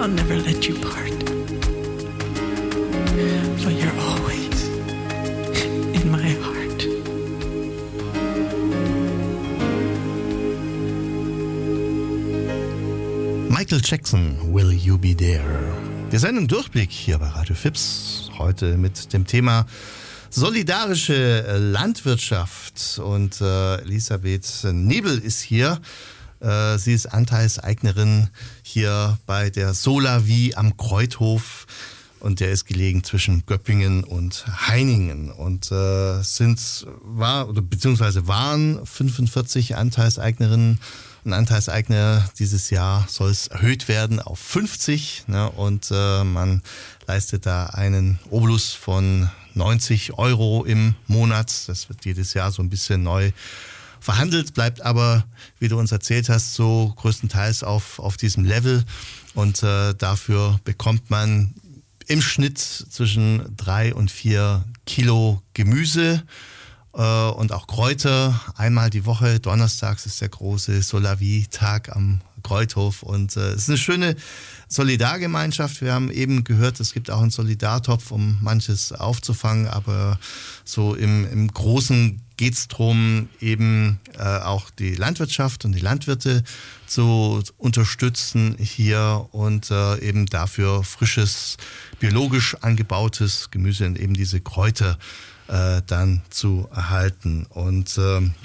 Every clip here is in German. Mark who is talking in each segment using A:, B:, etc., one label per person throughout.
A: I'll never let you part. For you're always in my heart.
B: Michael Jackson, Will You Be There? Wir senden Durchblick hier bei Radio Fips. Heute mit dem Thema solidarische Landwirtschaft. Und Elisabeth Nebel ist hier. Sie ist Anteilseignerin hier bei der Solavie am Kreuthof. Und der ist gelegen zwischen Göppingen und Heiningen. Und waren 45 Anteilseignerinnen und Anteilseigner. Dieses Jahr soll es erhöht werden auf 50. Ne? Und man leistet da einen Obolus von 90 € im Monat. Das wird jedes Jahr so ein bisschen neu verhandelt, bleibt aber, wie du uns erzählt hast, so größtenteils auf diesem Level. Und dafür bekommt man im Schnitt zwischen 3 und 4 Kilo Gemüse und auch Kräuter. Einmal die Woche, donnerstags ist der große Solavie-Tag am Kreuthof. Und es ist eine schöne Solidargemeinschaft. Wir haben eben gehört, es gibt auch einen Solidartopf, um manches aufzufangen. Aber so im Großen geht es darum, eben auch die Landwirtschaft und die Landwirte zu unterstützen hier und eben dafür frisches, biologisch angebautes Gemüse und eben diese Kräuter dann zu erhalten. Und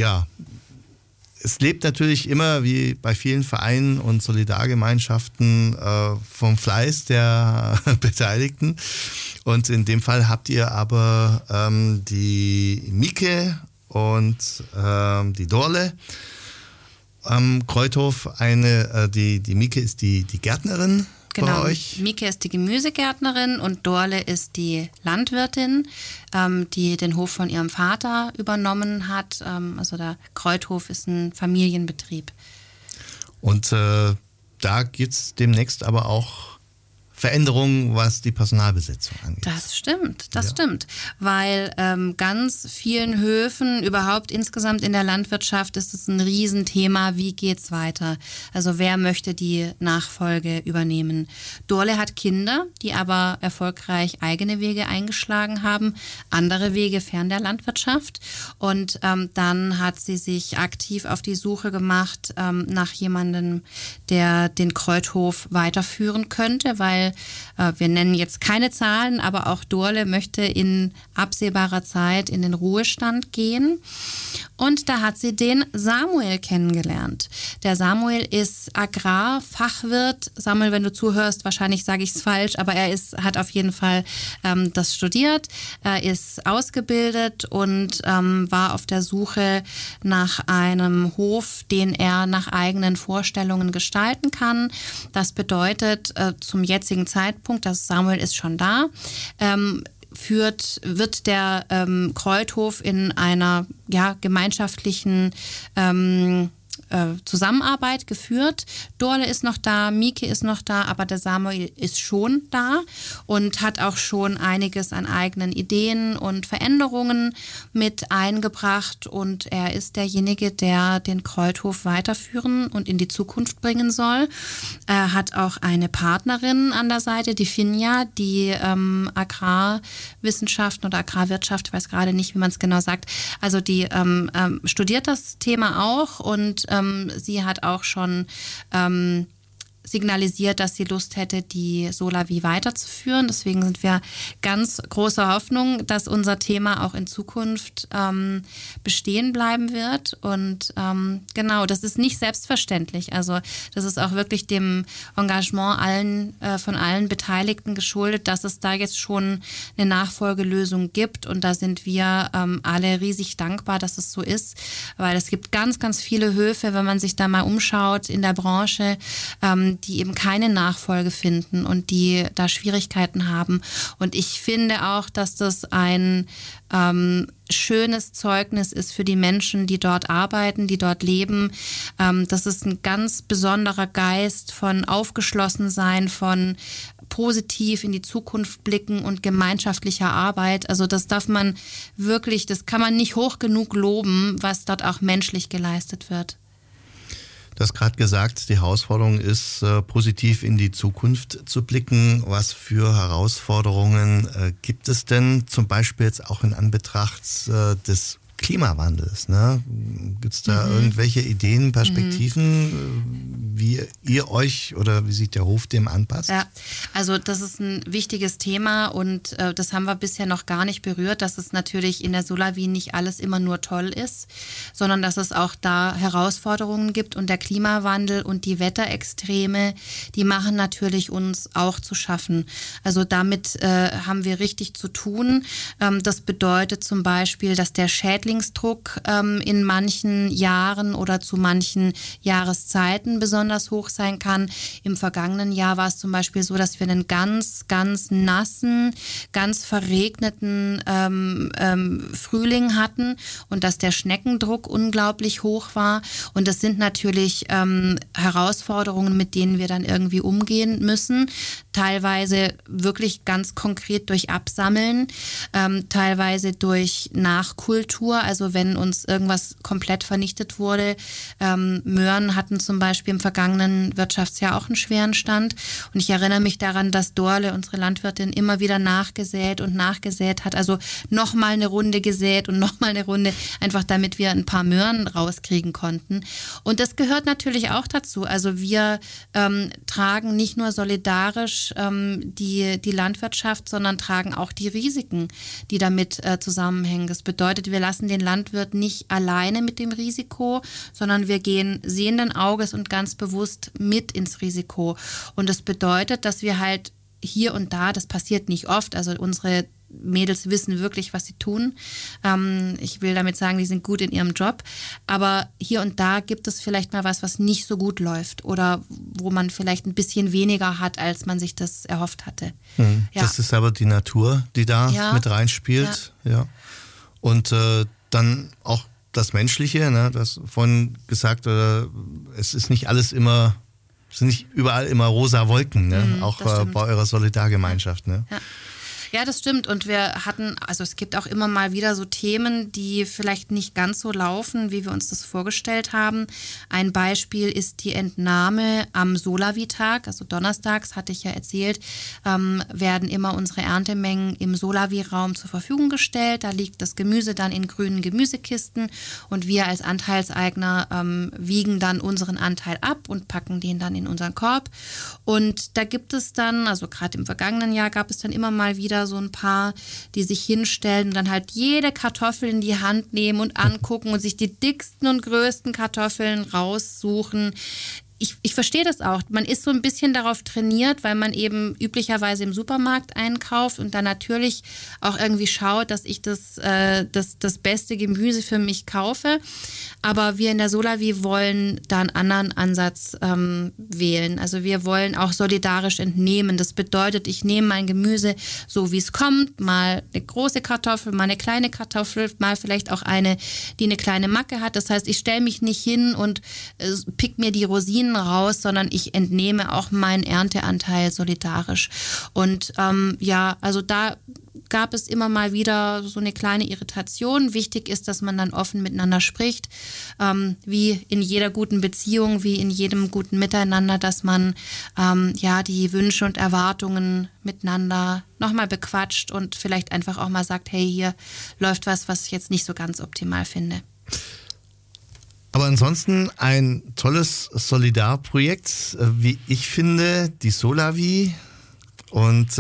B: es lebt natürlich immer, wie bei vielen Vereinen und Solidargemeinschaften, vom Fleiß der Beteiligten. Und in dem Fall habt ihr aber die Mieke und die Dorle am Kreuthof. Die Mieke ist die Gärtnerin.
C: Genau, Mieke ist die Gemüsegärtnerin und Dorle ist die Landwirtin, die den Hof von ihrem Vater übernommen hat. Also der Kreuthof ist ein Familienbetrieb. Und
B: da gibt es demnächst aber auch Veränderungen, was die Personalbesetzung angeht.
C: Das stimmt. Weil ganz vielen Höfen, überhaupt insgesamt in der Landwirtschaft, ist es ein Riesenthema, wie geht's weiter? Also wer möchte die Nachfolge übernehmen? Dorle hat Kinder, die aber erfolgreich eigene Wege eingeschlagen haben, andere Wege fern der Landwirtschaft. Und dann hat sie sich aktiv auf die Suche gemacht nach jemandem, der den Kreuthof weiterführen könnte, weil wir nennen jetzt keine Zahlen, aber auch Dorle möchte in absehbarer Zeit in den Ruhestand gehen. Und da hat sie den Samuel kennengelernt. Der Samuel ist Agrarfachwirt. Samuel, wenn du zuhörst, wahrscheinlich sage ich es falsch, aber er hat auf jeden Fall das studiert. Er ist ausgebildet und war auf der Suche nach einem Hof, den er nach eigenen Vorstellungen gestalten kann. Das bedeutet zum jetzigen Zeitpunkt, dass Samuel ist schon da, wird der Kreuthof in einer gemeinschaftlichen Zusammenarbeit geführt. Dorle ist noch da, Mieke ist noch da, aber der Samuel ist schon da und hat auch schon einiges an eigenen Ideen und Veränderungen mit eingebracht und er ist derjenige, der den Kreuthof weiterführen und in die Zukunft bringen soll. Er hat auch eine Partnerin an der Seite, die Finja, die Agrarwissenschaften oder Agrarwirtschaft, ich weiß gerade nicht, wie man es genau sagt, also die studiert das Thema auch und sie hat auch schon signalisiert, dass sie Lust hätte, die Solavie weiterzuführen. Deswegen sind wir ganz großer Hoffnung, dass unser Thema auch in Zukunft bestehen bleiben wird. Und genau, das ist nicht selbstverständlich. Also das ist auch wirklich dem Engagement von allen Beteiligten geschuldet, dass es da jetzt schon eine Nachfolgelösung gibt. Und da sind wir alle riesig dankbar, dass es so ist. Weil es gibt ganz, ganz viele Höfe, wenn man sich da mal umschaut in der Branche, die eben keine Nachfolge finden und die da Schwierigkeiten haben. Und ich finde auch, dass das ein schönes Zeugnis ist für die Menschen, die dort arbeiten, die dort leben. Das ist ein ganz besonderer Geist von Aufgeschlossensein, von positiv in die Zukunft blicken und gemeinschaftlicher Arbeit. Also das darf man wirklich, das kann man nicht hoch genug loben, was dort auch menschlich geleistet wird.
B: Du hast gerade gesagt, die Herausforderung ist, positiv in die Zukunft zu blicken. Was für Herausforderungen gibt es denn zum Beispiel jetzt auch in Anbetracht des Klimawandels? Ne? Gibt es da irgendwelche Ideen, Perspektiven, wie ihr euch oder wie sich der Hof dem anpasst?
C: Ja, also das ist ein wichtiges Thema und das haben wir bisher noch gar nicht berührt, dass es natürlich in der Solavi nicht alles immer nur toll ist, sondern dass es auch da Herausforderungen gibt und der Klimawandel und die Wetterextreme, die machen natürlich uns auch zu schaffen. Also damit haben wir richtig zu tun. Das bedeutet zum Beispiel, dass der Schädlingsdruck in manchen Jahren oder zu manchen Jahreszeiten besonders hoch sein kann. Im vergangenen Jahr war es zum Beispiel so, dass wir einen ganz, ganz nassen, ganz verregneten Frühling hatten und dass der Schneckendruck unglaublich hoch war. Und das sind natürlich Herausforderungen, mit denen wir dann irgendwie umgehen müssen. Teilweise wirklich ganz konkret durch Absammeln, teilweise durch Nachkultur, also wenn uns irgendwas komplett vernichtet wurde. Möhren hatten zum Beispiel im vergangenen Wirtschaftsjahr auch einen schweren Stand und ich erinnere mich daran, dass Dorle, unsere Landwirtin, immer wieder nachgesät hat, also nochmal eine Runde gesät und nochmal eine Runde, einfach damit wir ein paar Möhren rauskriegen konnten. Und das gehört natürlich auch dazu, also wir tragen nicht nur solidarisch die Landwirtschaft, sondern tragen auch die Risiken, die damit zusammenhängen. Das bedeutet, wir lassen den Landwirt nicht alleine mit dem Risiko, sondern wir gehen sehenden Auges und ganz bewusst mit ins Risiko. Und das bedeutet, dass wir halt hier und da, das passiert nicht oft, also unsere Mädels wissen wirklich, was sie tun. Ich will damit sagen, die sind gut in ihrem Job. Aber hier und da gibt es vielleicht mal was nicht so gut läuft oder wo man vielleicht ein bisschen weniger hat, als man sich das erhofft hatte. Ja.
B: Das ist aber die Natur, die da mit reinspielt. Ja. Und dann auch das Menschliche, ne? Du hast vorhin gesagt, es ist nicht alles immer, es sind nicht überall immer rosa Wolken, ne? Auch bei eurer Solidargemeinschaft. Ne?
C: Ja. Ja, das stimmt. Und wir hatten, also es gibt auch immer mal wieder so Themen, die vielleicht nicht ganz so laufen, wie wir uns das vorgestellt haben. Ein Beispiel ist die Entnahme am Solavi-Tag, also donnerstags, hatte ich ja erzählt, werden immer unsere Erntemengen im Solavi-Raum zur Verfügung gestellt. Da liegt das Gemüse dann in grünen Gemüsekisten und wir als Anteilseigner wiegen dann unseren Anteil ab und packen den dann in unseren Korb. Und da gibt es dann, also gerade im vergangenen Jahr gab es dann immer mal wieder so ein paar, die sich hinstellen und dann halt jede Kartoffel in die Hand nehmen und angucken und sich die dicksten und größten Kartoffeln raussuchen. Ich verstehe das auch. Man ist so ein bisschen darauf trainiert, weil man eben üblicherweise im Supermarkt einkauft und dann natürlich auch irgendwie schaut, dass ich das beste Gemüse für mich kaufe. Aber wir in der Solavi wollen da einen anderen Ansatz wählen. Also wir wollen auch solidarisch entnehmen. Das bedeutet, ich nehme mein Gemüse so, wie es kommt. Mal eine große Kartoffel, mal eine kleine Kartoffel, mal vielleicht auch eine, die eine kleine Macke hat. Das heißt, ich stelle mich nicht hin und pick mir die Rosinen raus, sondern ich entnehme auch meinen Ernteanteil solidarisch. Und also da gab es immer mal wieder so eine kleine Irritation. Wichtig ist, dass man dann offen miteinander spricht, wie in jeder guten Beziehung, wie in jedem guten Miteinander, dass man die Wünsche und Erwartungen miteinander nochmal bequatscht und vielleicht einfach auch mal sagt, hey, hier läuft was ich jetzt nicht so ganz optimal finde.
B: Aber ansonsten ein tolles Solidarprojekt, wie ich finde, die Solavi. Und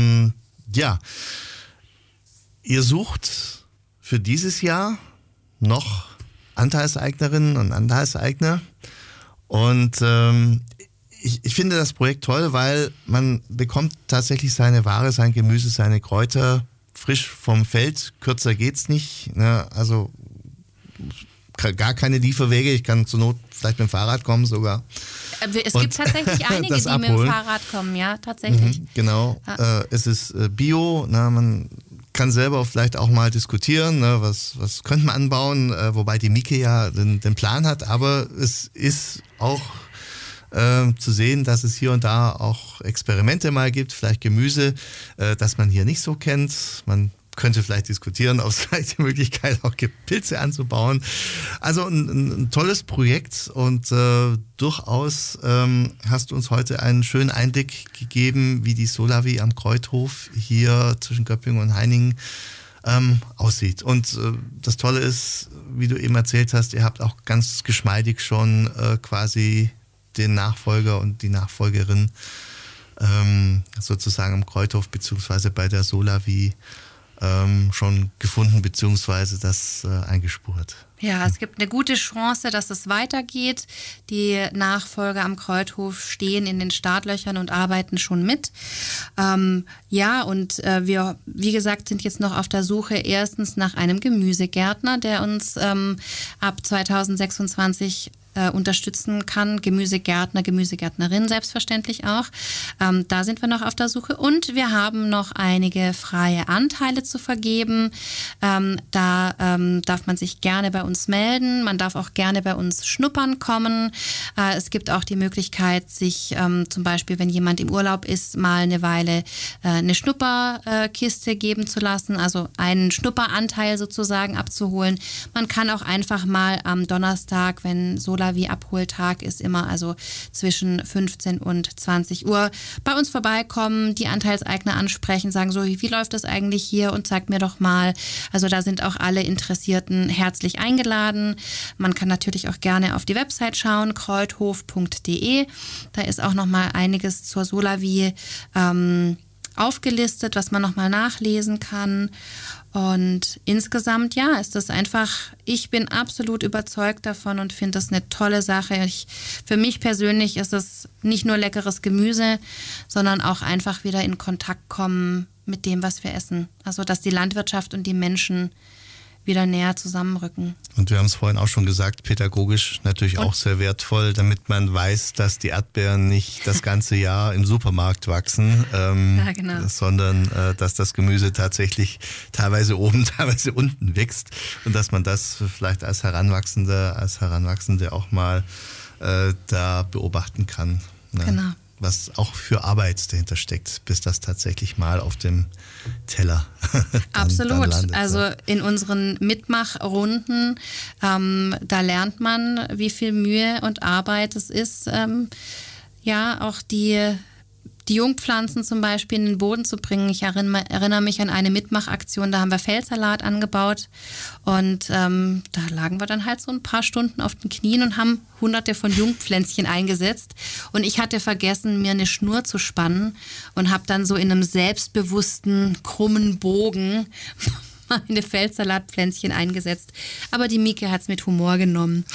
B: ihr sucht für dieses Jahr noch Anteilseignerinnen und Anteilseigner. Und ich finde das Projekt toll, weil man bekommt tatsächlich seine Ware, sein Gemüse, seine Kräuter frisch vom Feld. Kürzer geht's nicht. Ne? Also gar keine Lieferwege. Ich kann zur Not vielleicht mit dem Fahrrad kommen sogar.
C: Es gibt tatsächlich einige, die mit dem Fahrrad kommen, ja, tatsächlich.
B: Genau. Ja. Es ist Bio. Na, man kann selber vielleicht auch mal diskutieren, ne, was könnte man anbauen, wobei die Mieke ja den Plan hat. Aber es ist auch zu sehen, dass es hier und da auch Experimente mal gibt, vielleicht Gemüse, das man hier nicht so kennt. Man könnte vielleicht diskutieren, ob es vielleicht die Möglichkeit auch gibt, Pilze anzubauen. Also ein tolles Projekt und durchaus hast du uns heute einen schönen Einblick gegeben, wie die Solavie am Kreuthof hier zwischen Göppingen und Heiningen aussieht. Und das Tolle ist, wie du eben erzählt hast, ihr habt auch ganz geschmeidig schon quasi den Nachfolger und die Nachfolgerin sozusagen am Kreuthof beziehungsweise bei der Solavie schon gefunden beziehungsweise das eingespurt.
C: Ja, es gibt eine gute Chance, dass es weitergeht. Die Nachfolger am Kreuthof stehen in den Startlöchern und arbeiten schon mit. Wir, wie gesagt, sind jetzt noch auf der Suche erstens nach einem Gemüsegärtner, der uns ab 2026 unterstützen kann. Gemüsegärtner, Gemüsegärtnerin selbstverständlich auch. Da sind wir noch auf der Suche. Und wir haben noch einige freie Anteile zu vergeben. Da darf man sich gerne bei uns melden. Man darf auch gerne bei uns schnuppern kommen. Es gibt auch die Möglichkeit, sich zum Beispiel, wenn jemand im Urlaub ist, mal eine Weile eine Schnupperkiste geben zu lassen, also einen Schnupperanteil sozusagen abzuholen. Man kann auch einfach mal am Donnerstag, wenn Solavie Abholtag ist, immer also zwischen 15 und 20 Uhr bei uns vorbeikommen, die Anteilseigner ansprechen, sagen so, wie läuft das eigentlich hier und zeigt mir doch mal. Also da sind auch alle Interessierten herzlich eingeladen. Man kann natürlich auch gerne auf die Website schauen, kreuthof.de. Da ist auch noch mal einiges zur Solavie aufgelistet, was man noch mal nachlesen kann. Und insgesamt, ja, ist das einfach, ich bin absolut überzeugt davon und finde das eine tolle Sache. Für mich persönlich ist es nicht nur leckeres Gemüse, sondern auch einfach wieder in Kontakt kommen mit dem, was wir essen. Also, dass die Landwirtschaft und die Menschen wieder näher zusammenrücken.
B: Und wir haben es vorhin auch schon gesagt, pädagogisch natürlich auch sehr wertvoll, damit man weiß, dass die Erdbeeren nicht das ganze Jahr im Supermarkt wachsen, genau. Sondern dass das Gemüse tatsächlich teilweise oben, teilweise unten wächst und dass man das vielleicht als Heranwachsende auch mal da beobachten kann. Ne? Genau. Was auch für Arbeit dahinter steckt, bis das tatsächlich mal auf dem Teller
C: Absolut.
B: Dann landet.
C: Also in unseren Mitmachrunden, da lernt man, wie viel Mühe und Arbeit es ist, auch die Jungpflanzen zum Beispiel in den Boden zu bringen. Ich erinnere mich an eine Mitmachaktion, da haben wir Feldsalat angebaut und da lagen wir dann halt so ein paar Stunden auf den Knien und haben hunderte von Jungpflänzchen eingesetzt und ich hatte vergessen, mir eine Schnur zu spannen und habe dann so in einem selbstbewussten, krummen Bogen meine Feldsalatpflänzchen eingesetzt. Aber die Mieke hat es mit Humor genommen.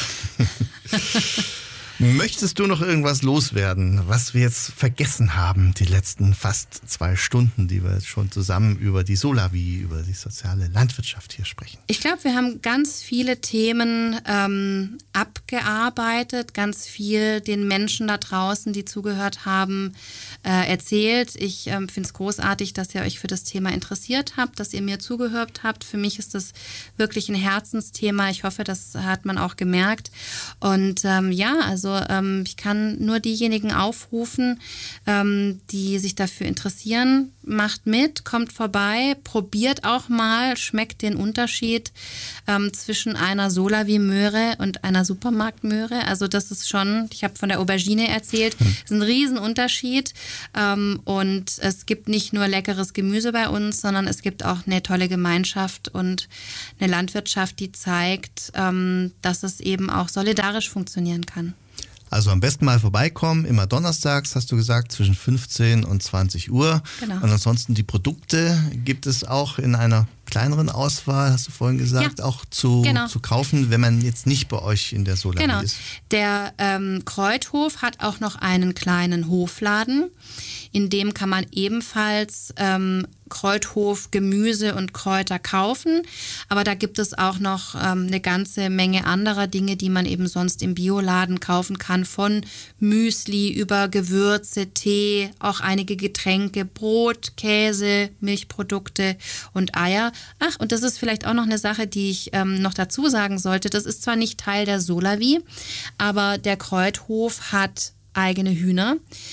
B: Möchtest du noch irgendwas loswerden, was wir jetzt vergessen haben, die letzten fast 2 Stunden, die wir jetzt schon zusammen über die Solavie, über die soziale Landwirtschaft hier sprechen?
C: Ich glaube, wir haben ganz viele Themen abgearbeitet, ganz viel den Menschen da draußen, die zugehört haben, erzählt. Ich finde es großartig, dass ihr euch für das Thema interessiert habt, dass ihr mir zugehört habt. Für mich ist das wirklich ein Herzensthema. Ich hoffe, das hat man auch gemerkt. Und ich kann nur diejenigen aufrufen, die sich dafür interessieren. Macht mit, kommt vorbei, probiert auch mal, schmeckt den Unterschied zwischen einer Solavie-Möhre und einer Supermarktmöhre. Also das ist schon, ich habe von der Aubergine erzählt, ist ein Riesenunterschied. Und es gibt nicht nur leckeres Gemüse bei uns, sondern es gibt auch eine tolle Gemeinschaft und eine Landwirtschaft, die zeigt, dass es eben auch solidarisch funktionieren kann.
B: Also am besten mal vorbeikommen, immer donnerstags, hast du gesagt, zwischen 15 und 20 Uhr. Genau. Und ansonsten die Produkte gibt es auch in einer kleineren Auswahl, hast du vorhin gesagt, auch zu kaufen, wenn man jetzt nicht bei euch in der Solavie ist.
C: Der Kreuthof hat auch noch einen kleinen Hofladen, in dem kann man ebenfalls Kreuthof, Gemüse und Kräuter kaufen. Aber da gibt es auch noch eine ganze Menge anderer Dinge, die man eben sonst im Bioladen kaufen kann. Von Müsli über Gewürze, Tee, auch einige Getränke, Brot, Käse, Milchprodukte und Eier. Ach, und das ist vielleicht auch noch eine Sache, die ich noch dazu sagen sollte. Das ist zwar nicht Teil der Solavie, aber der Kreuthof hat eigene Hühner.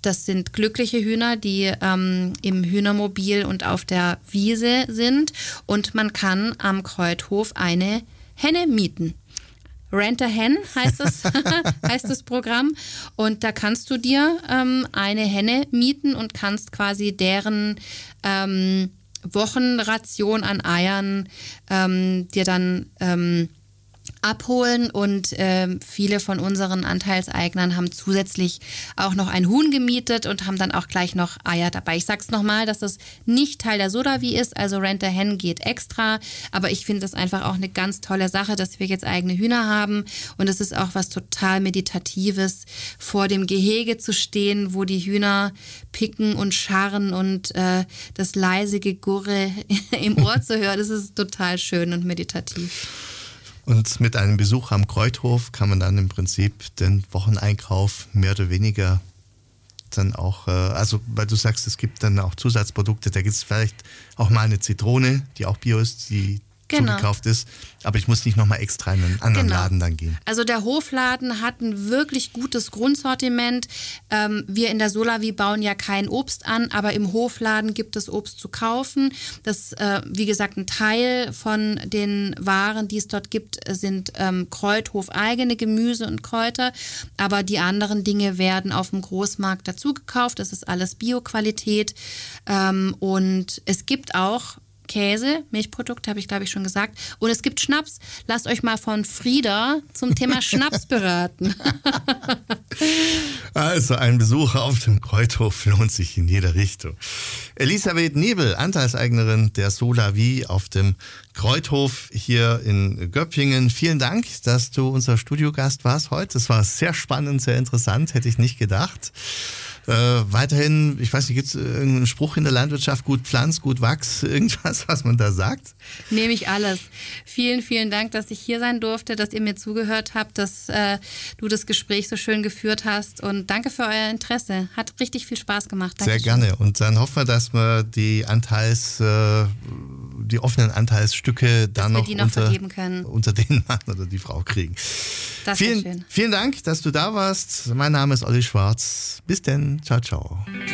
C: das sind glückliche Hühner, die im Hühnermobil und auf der Wiese sind. Und man kann am Kreuthof eine Henne mieten. Rent a Hen heißt das Programm. Und da kannst du dir eine Henne mieten und kannst quasi deren Wochenration an Eiern dir dann abholen. Und viele von unseren Anteilseignern haben zusätzlich auch noch ein Huhn gemietet und haben dann auch gleich noch Eier dabei. Ich sag's nochmal, dass das nicht Teil der Sodavi ist, also Rent a Hen geht extra, aber ich finde das einfach auch eine ganz tolle Sache, dass wir jetzt eigene Hühner haben, und es ist auch was total Meditatives, vor dem Gehege zu stehen, wo die Hühner picken und scharren und das leise Gegurre im Ohr zu hören. Das ist total schön und meditativ.
B: Und mit einem Besuch am Kreuthof kann man dann im Prinzip den Wocheneinkauf mehr oder weniger dann auch, also weil du sagst, es gibt dann auch Zusatzprodukte, da gibt es vielleicht auch mal eine Zitrone, die auch bio ist, die zugekauft ist, aber ich muss nicht nochmal extra in einen anderen Laden dann gehen.
C: Also der Hofladen hat ein wirklich gutes Grundsortiment. Wir in der Sodavi bauen ja kein Obst an, aber im Hofladen gibt es Obst zu kaufen. Das, wie gesagt, ein Teil von den Waren, die es dort gibt, sind Kreuthof-eigene Gemüse und Kräuter, aber die anderen Dinge werden auf dem Großmarkt dazu gekauft. Das ist alles Bio-Qualität, und es gibt auch Käse, Milchprodukte, habe ich glaube ich schon gesagt. Und es gibt Schnaps. Lasst euch mal von Frieda zum Thema Schnaps beraten.
B: Also ein Besuch auf dem Kreuthof lohnt sich in jeder Richtung. Elisabeth Nebel, Anteilseignerin der Sodavi auf dem Kreuthof hier in Göppingen. Vielen Dank, dass du unser Studiogast warst heute. Das war sehr spannend, sehr interessant, hätte ich nicht gedacht. Weiterhin, ich weiß nicht, gibt es irgendeinen Spruch in der Landwirtschaft, gut Pflanz, gut Wachs, irgendwas, was man da sagt?
C: Nehme ich alles. Vielen, vielen Dank, dass ich hier sein durfte, dass ihr mir zugehört habt, dass du das Gespräch so schön geführt hast, und danke für euer Interesse. Hat richtig viel Spaß gemacht. Dankeschön.
B: Sehr gerne, und dann hoffen wir, dass wir die offenen Anteilsstücke dann noch
C: vergeben können.
B: Unter den Mann oder die Frau kriegen.
C: Das wäre schön.
B: Vielen Dank, dass du da warst. Mein Name ist Olli Schwarz. Bis denn. Ciao, ciao.